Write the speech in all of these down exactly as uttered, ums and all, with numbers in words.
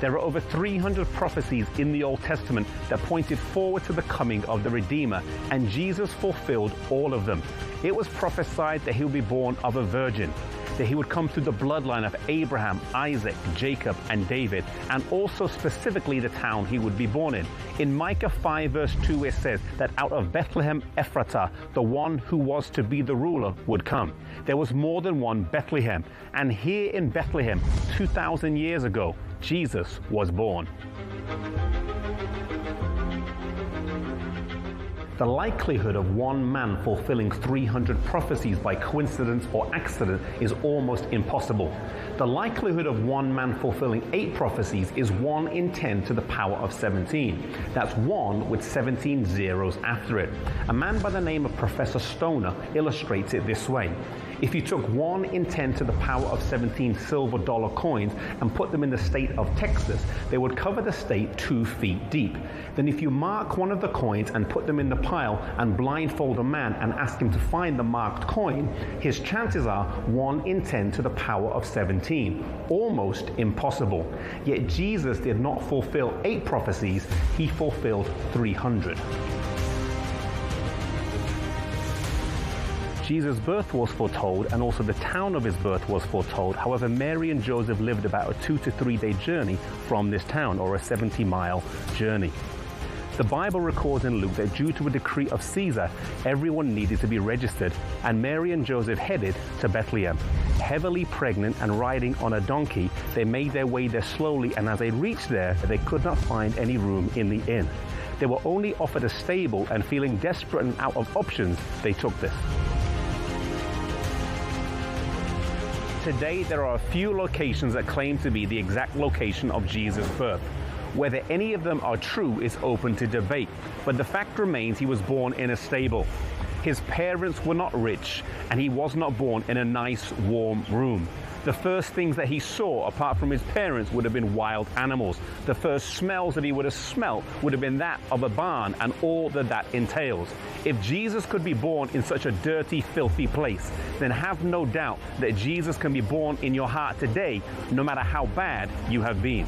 There are over three hundred prophecies in the Old Testament that pointed forward to the coming of the Redeemer, and Jesus fulfilled all of them. It was prophesied that he would be born of a virgin, that he would come through the bloodline of Abraham, Isaac, Jacob, and David, and also specifically the town he would be born in. In Micah five verse two it says that out of Bethlehem Ephratah, the one who was to be the ruler would come. There was more than one Bethlehem, and here in Bethlehem, two thousand years ago, Jesus was born. The likelihood of one man fulfilling three hundred prophecies by coincidence or accident is almost impossible. The likelihood of one man fulfilling eight prophecies is one in ten to the power of seventeen. That's one with seventeen zeros after it. A man by the name of Professor Stoner illustrates it this way. If you took one in ten to the power of seventeen silver dollar coins and put them in the state of Texas, they would cover the state two feet deep. Then if you mark one of the coins and put them in the pile and blindfold a man and ask him to find the marked coin, his chances are one in ten to the power of seventeen. Almost impossible. Yet Jesus did not fulfill eight prophecies, he fulfilled three hundred. Jesus' birth was foretold, and also the town of his birth was foretold. However, Mary and Joseph lived about a two to three day journey from this town, or a seventy mile journey. The Bible records in Luke that due to a decree of Caesar, everyone needed to be registered, and Mary and Joseph headed to Bethlehem. Heavily pregnant and riding on a donkey, they made their way there slowly, and as they reached there, they could not find any room in the inn. They were only offered a stable, and feeling desperate and out of options, they took this. Today, there are a few locations that claim to be the exact location of Jesus' birth. Whether any of them are true is open to debate, but the fact remains he was born in a stable. His parents were not rich, and he was not born in a nice, warm room. The first things that he saw, apart from his parents, would have been wild animals. The first smells that he would have smelt would have been that of a barn and all that that entails. If Jesus could be born in such a dirty, filthy place, then have no doubt that Jesus can be born in your heart today, no matter how bad you have been.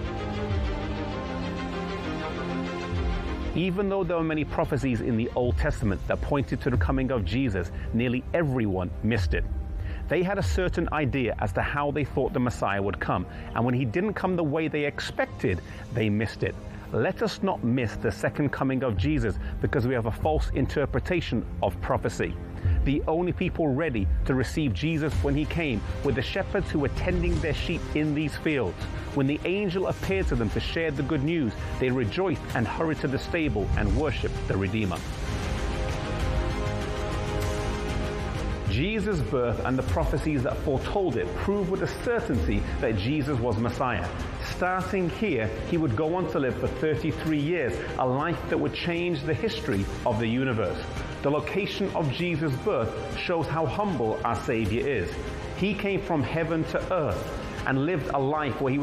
Even though there were many prophecies in the Old Testament that pointed to the coming of Jesus, nearly everyone missed it. They had a certain idea as to how they thought the Messiah would come, and when he didn't come the way they expected, they missed it. Let us not miss the second coming of Jesus because we have a false interpretation of prophecy. The only people ready to receive Jesus when he came were the shepherds who were tending their sheep in these fields. When the angel appeared to them to share the good news, they rejoiced and hurried to the stable and worshiped the Redeemer. Jesus' birth and the prophecies that foretold it prove with a certainty that Jesus was Messiah. Starting here, he would go on to live for thirty-three years, a life that would change the history of the universe. The location of Jesus' birth shows how humble our Savior is. He came from heaven to earth and lived a life where he was